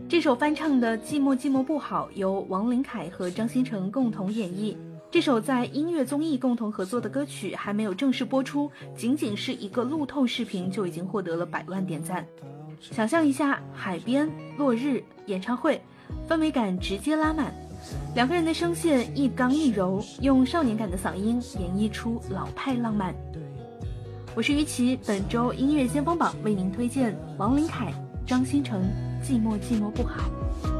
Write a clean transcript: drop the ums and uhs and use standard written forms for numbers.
这首翻唱的《寂寞寂寞不好》由王琳凯和张新成共同演绎。这首在音乐综艺共同合作的歌曲还没有正式播出，仅仅是一个路透视频就已经获得了100万点赞。想象一下海边、落日、演唱会，氛围感直接拉满，两个人的声线一刚一柔，用少年感的嗓音演绎出老派浪漫。我是于琦，本周音乐先锋榜为您推荐王琳凯、张新成《寂寞寂寞不好》。